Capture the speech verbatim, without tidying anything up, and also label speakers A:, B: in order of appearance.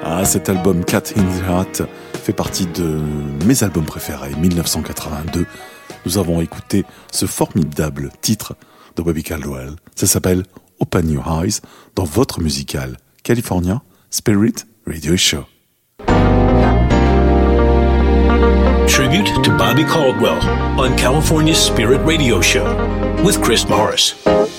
A: Ah, cet album Cat in the Hat fait partie de mes albums préférés. dix-neuf cent quatre-vingt-deux, nous avons écouté ce formidable titre de Bobby Caldwell. Ça s'appelle Open Your Eyes dans votre musical California Spirit Radio Show.
B: Tribute to Bobby Caldwell on California Spirit Radio Show with Chris Morris.